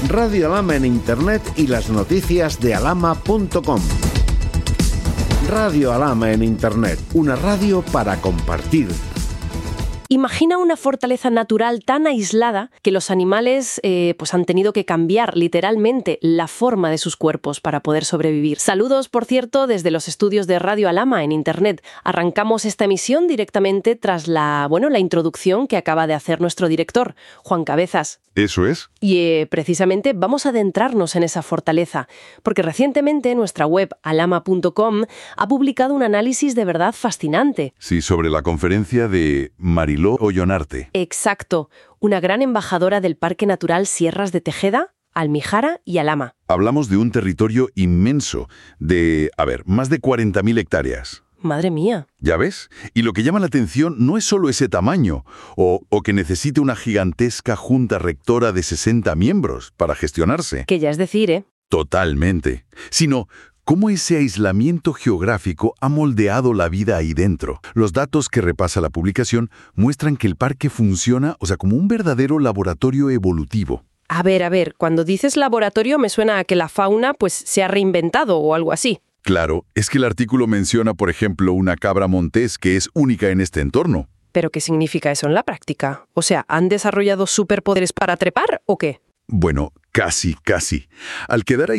Radio Alhama en Internet y las noticias de alhama.com. Radio Alhama en Internet, una radio para compartir. Imagina una fortaleza natural tan aislada que los animales han tenido que cambiar literalmente la forma de sus cuerpos para poder sobrevivir. Saludos, por cierto, desde los estudios de Radio Alhama en Internet. Arrancamos esta emisión directamente tras la introducción que acaba de hacer nuestro director, Juan Cabezas. Eso es. Y precisamente vamos a adentrarnos en esa fortaleza, porque recientemente nuestra web alhama.com ha publicado un análisis de verdad fascinante. Sí, sobre la conferencia de Mariló Ollonarte. Exacto, una gran embajadora del Parque Natural Sierras de Tejeda, Almijara y Alhama. Hablamos de un territorio inmenso de, más de 40.000 hectáreas. Madre mía. ¿Ya ves? Y lo que llama la atención no es solo ese tamaño, o que necesite una gigantesca junta rectora de 60 miembros para gestionarse. Que ya es decir, ¿eh? Totalmente. Sino cómo ese aislamiento geográfico ha moldeado la vida ahí dentro. Los datos que repasa la publicación muestran que el parque funciona, como un verdadero laboratorio evolutivo. A ver, cuando dices laboratorio me suena a que la fauna se ha reinventado o algo así. Claro, es que el artículo menciona, por ejemplo, una cabra montés que es única en este entorno. ¿Pero qué significa eso en la práctica? O sea, ¿han desarrollado superpoderes para trepar o qué? Bueno, casi. Al quedar